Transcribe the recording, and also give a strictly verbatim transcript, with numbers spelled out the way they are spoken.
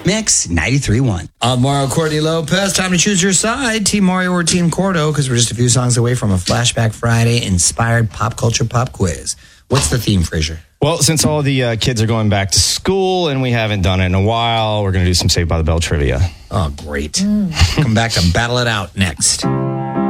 Mix ninety-three point one. I'm Mario Courtney Lopez. Time to choose your side, Team Mario or Team Cordo, because we're just a few songs away from a Flashback Friday inspired pop culture pop quiz. What's the theme, Fraser? Well, since all the uh, kids are going back to school and we haven't done it in a while, we're going to do some Saved by the Bell trivia. Oh, great. Mm. Come back to battle it out next.